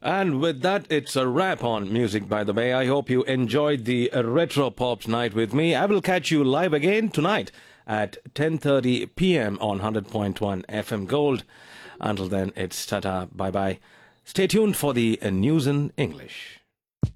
And with that, it's a wrap on music, by the way. I hope you enjoyed the Retro Pops night with me. I will catch you live again tonight at 10:30 p.m. on 100.1 FM Gold. Until then, it's tata, bye-bye. Stay tuned for the news in English.